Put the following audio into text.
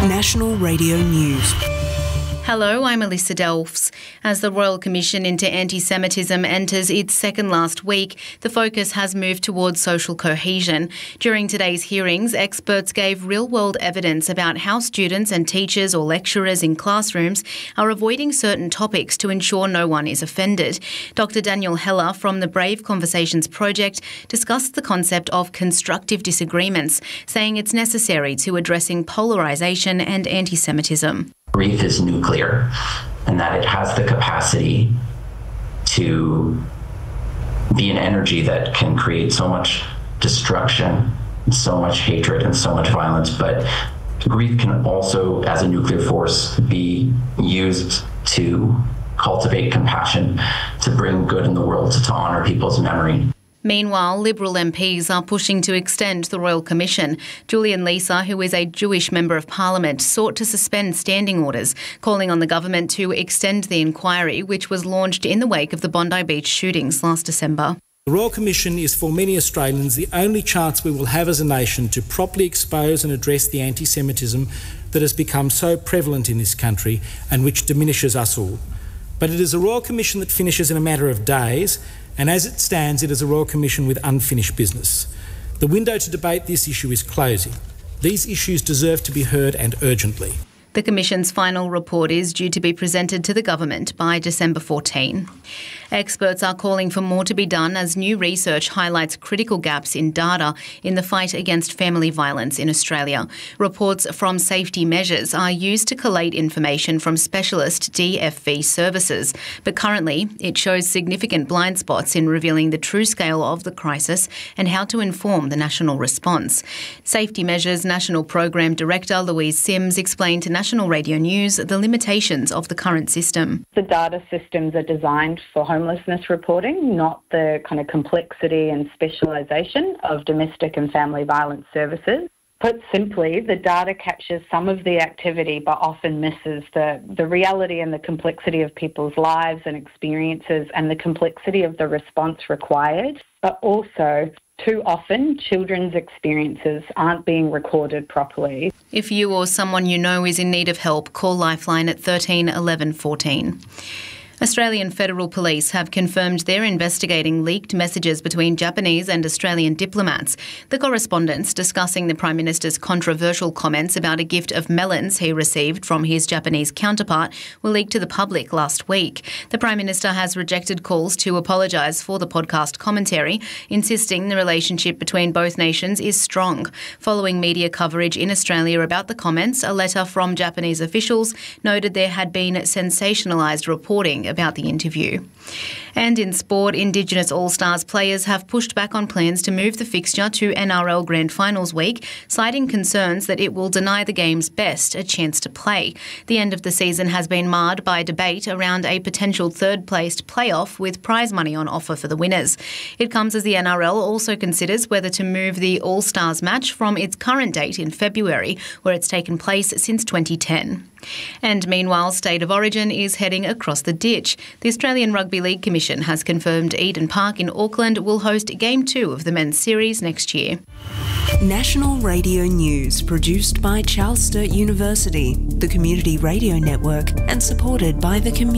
National Radio News. Hello, I'm Alyssa Delfs. As the Royal Commission into Anti-Semitism enters its second last week, the focus has moved towards social cohesion. During today's hearings, experts gave real-world evidence about how students and teachers or lecturers in classrooms are avoiding certain topics to ensure no one is offended. Dr. Daniel Heller from the Brave Conversations Project discussed the concept of constructive disagreements, saying it's necessary to addressing polarisation and anti-Semitism. Grief is nuclear, and that it has the capacity to be an energy that can create so much destruction, so much hatred, and so much violence. But grief can also, as a nuclear force, be used to cultivate compassion, to bring good in the world, to honour people's memory. Meanwhile, Liberal MPs are pushing to extend the Royal Commission. Julian Leeser, who is a Jewish Member of Parliament, sought to suspend standing orders, calling on the government to extend the inquiry, which was launched in the wake of the Bondi Beach shootings last December. The Royal Commission is for many Australians the only chance we will have as a nation to properly expose and address the anti-Semitism that has become so prevalent in this country and which diminishes us all. But it is a Royal Commission that finishes in a matter of days, and as it stands, it is a Royal Commission with unfinished business. The window to debate this issue is closing. These issues deserve to be heard, and urgently. The Commission's final report is due to be presented to the government by December 14. Experts are calling for more to be done as new research highlights critical gaps in data in the fight against family violence in Australia. Reports from Safety Measures are used to collate information from specialist DFV services, but currently it shows significant blind spots in revealing the true scale of the crisis and how to inform the national response. Safety Measures National Program Director Louise Sims explained to National Radio News the limitations of the current system. The data systems are designed for homelessness reporting, not the kind of complexity and specialisation of domestic and family violence services. Put simply, the data captures some of the activity but often misses the reality and the complexity of people's lives and experiences and the complexity of the response required, but also too often, children's experiences aren't being recorded properly. If you or someone you know is in need of help, call Lifeline at 13 11 14. Australian Federal Police have confirmed they're investigating leaked messages between Japanese and Australian diplomats. The correspondence discussing the Prime Minister's controversial comments about a gift of melons he received from his Japanese counterpart were leaked to the public last week. The Prime Minister has rejected calls to apologise for the podcast commentary, insisting the relationship between both nations is strong. Following media coverage in Australia about the comments, a letter from Japanese officials noted there had been sensationalised reporting about the interview. And in sport, Indigenous All-Stars players have pushed back on plans to move the fixture to NRL Grand Finals week, citing concerns that it will deny the game's best a chance to play. The end of the season has been marred by debate around a potential third-placed playoff with prize money on offer for the winners. It comes as the NRL also considers whether to move the All-Stars match from its current date in February, where it's taken place since 2010. And meanwhile, State of Origin is heading across the ditch. The Australian Rugby League Commission has confirmed Eden Park in Auckland will host Game 2 of the men's series next year. National Radio News, produced by Charles Sturt University, the Community Radio Network, and supported by the community.